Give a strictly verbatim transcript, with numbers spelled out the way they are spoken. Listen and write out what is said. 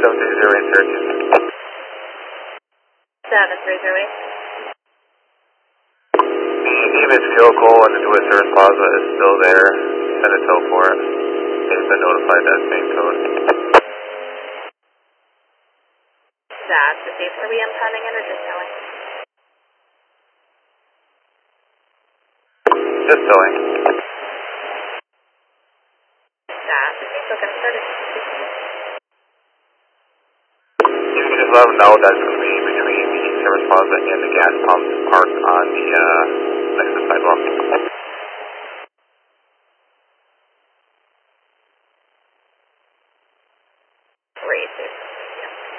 seven three zero eight, Syracuse. seven three zero eight. The Emis vehicle in the Dewey Service Plaza is still there. Send a tow for it. They've been notified that it's being towed. That's received. Are we impounding it or just towing? Just towing. That's received. So get started. You can just let them know that's going to be between the Service Plaza and the gas pump parked on the uh, next to the sidewalk.